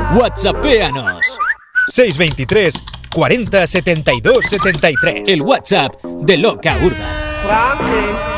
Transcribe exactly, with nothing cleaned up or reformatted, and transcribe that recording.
WhatsAppéanos. seis veintitrés cuarenta setenta y dos setenta y tres. El WhatsApp de Loca Urban.